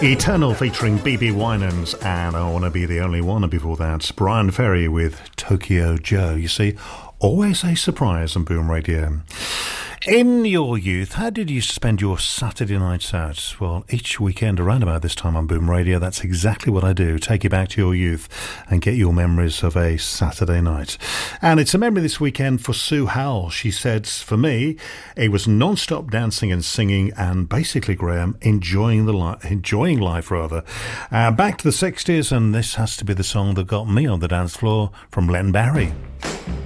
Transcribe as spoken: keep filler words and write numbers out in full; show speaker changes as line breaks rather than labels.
Eternal featuring B B Winans and I Wanna Be the Only One, and before that Brian Ferry with Tokyo Joe. You see, always a surprise on Boom Radio. In your youth, how did you spend your Saturday nights out? Well, each weekend around about this time on Boom Radio, that's exactly what I do. Take you back to your youth and get your memories of a Saturday night. And it's a memory this weekend for Sue Howell. She said, for me, it was non-stop dancing and singing and basically, Graham, enjoying the li- enjoying life, rather. Uh, back to the sixties, and this has to be the song that got me on the dance floor from Len Barry.